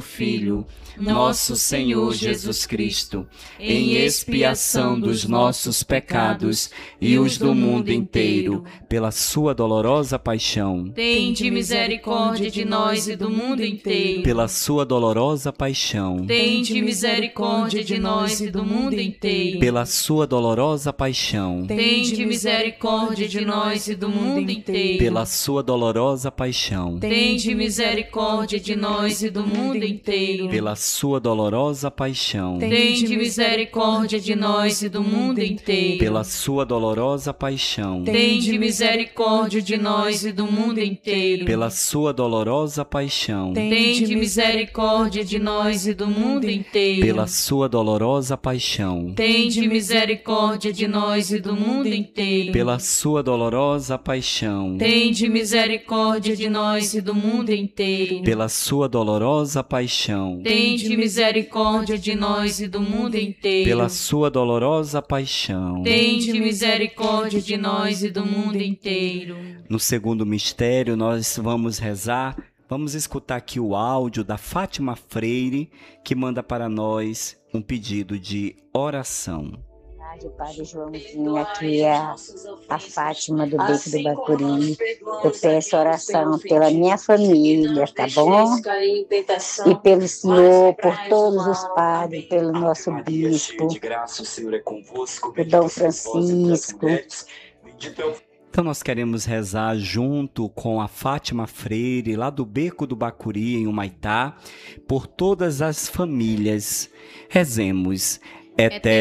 Filho, nosso Senhor Jesus Cristo, em expiação dos nossos pecados e os do mundo inteiro, pela sua dolorosa paixão. Tende misericórdia de nós e do mundo inteiro. Pela sua dolorosa paixão. Tende misericórdia de nós e do mundo inteiro. Pela sua dolorosa paixão. Tende misericórdia de nós e do mundo inteiro. Pela sua dolorosa paixão. Tende misericórdia de nós e do mundo inteiro. Pela sua dolorosa paixão. Tende misericórdia de nós e do mundo inteiro. Pela sua dolorosa paixão. Tende misericórdia de nós e do mundo inteiro. Pela sua dolorosa paixão. Tende misericórdia de nós e do mundo inteiro. Pela sua dolorosa paixão. Tende misericórdia de nós e do mundo inteiro. Pela sua dolorosa paixão. Tende misericórdia de nós e do mundo inteiro. Pela sua dolorosa paixão. Tende misericórdia de nós e do mundo inteiro. Pela sua dolorosa paixão. Tende misericórdia de nós e do mundo inteiro. No segundo mistério, nós vamos rezar, vamos escutar aqui o áudio da Fátima Freire, que manda para nós um pedido de oração. Padre Joãozinho, aqui é a Fátima do Beco do Bacuri. Eu peço oração pela minha família, tá bom? E pelo Senhor, por todos os padres, pelo nosso bispo, o Dom Francisco. Então nós queremos rezar junto com a Fátima Freire, lá do Beco do Bacuri, em Humaitá, por todas as famílias. Rezemos. Eterno